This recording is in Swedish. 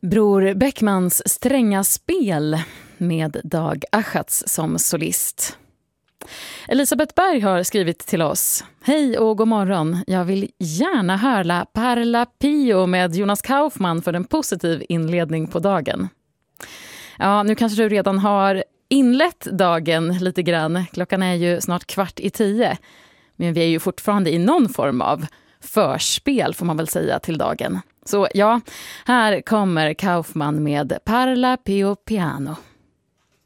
Bror Beckmans stränga spel med Dag Achatz som solist. Elisabeth Berg har skrivit till oss. Hej och god morgon. Jag vill gärna höra Parla Pio med Jonas Kaufman för en positiv inledning på dagen. Ja, nu kanske du redan har inlett dagen lite grann. Klockan är ju snart 9:15. Men vi är ju fortfarande i någon form av förspel får man väl säga till dagen. Så ja, här kommer Kaufman med Parla Pio Piano.